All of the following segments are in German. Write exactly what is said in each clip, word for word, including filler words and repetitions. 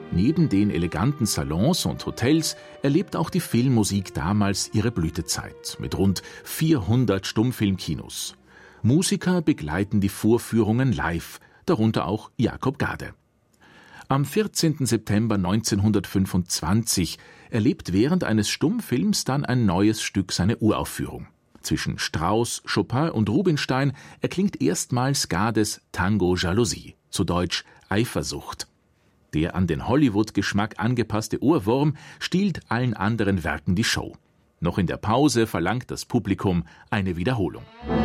Neben den eleganten Salons und Hotels erlebt auch die Filmmusik damals ihre Blütezeit mit rund vierhundert Stummfilmkinos. Musiker begleiten die Vorführungen live, darunter auch Jakob Gade. Am vierzehnten September neunzehnhundertfünfundzwanzig erlebt während eines Stummfilms dann ein neues Stück seine Uraufführung. Zwischen Strauss, Chopin und Rubinstein erklingt erstmals Gades Tango Jalousie, zu Deutsch Eifersucht. Der an den Hollywood-Geschmack angepasste Ohrwurm stiehlt allen anderen Werken die Show. Noch in der Pause verlangt das Publikum eine Wiederholung.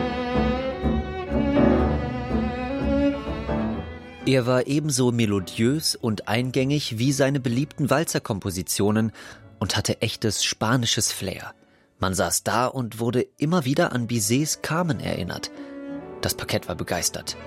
Er war ebenso melodiös und eingängig wie seine beliebten Walzerkompositionen und hatte echtes spanisches Flair. Man saß da und wurde immer wieder an Bizets Carmen erinnert. Das Parkett war begeistert.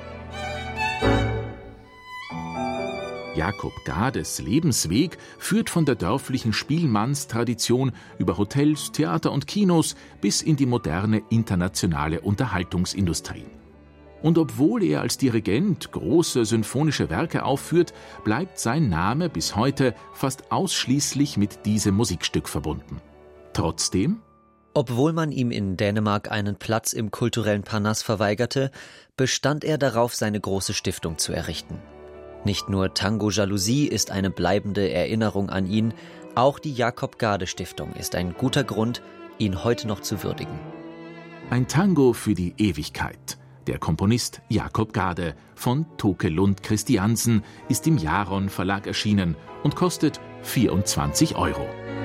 Jakob Gades Lebensweg führt von der dörflichen Spielmannstradition über Hotels, Theater und Kinos bis in die moderne internationale Unterhaltungsindustrie. Und obwohl er als Dirigent große symphonische Werke aufführt, bleibt sein Name bis heute fast ausschließlich mit diesem Musikstück verbunden. Trotzdem: Obwohl man ihm in Dänemark einen Platz im kulturellen Parnass verweigerte, bestand er darauf, seine große Stiftung zu errichten. Nicht nur Tango Jalousie ist eine bleibende Erinnerung an ihn, auch die Jakob-Gade-Stiftung ist ein guter Grund, ihn heute noch zu würdigen. Ein Tango für die Ewigkeit. Der Komponist Jakob Gade von Toke Lund Christiansen ist im Jaron Verlag erschienen und kostet vierundzwanzig Euro.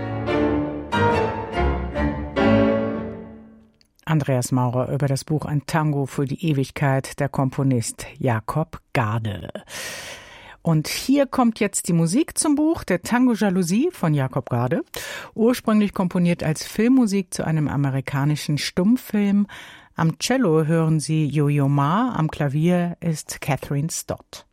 Andreas Maurer über das Buch Ein Tango für die Ewigkeit, der Komponist Jakob Gade. Und hier kommt jetzt die Musik zum Buch, der Tango Jalousie von Jakob Gade, ursprünglich komponiert als Filmmusik zu einem amerikanischen Stummfilm. Am Cello hören Sie Yo-Yo Ma, am Klavier ist Catherine Stott.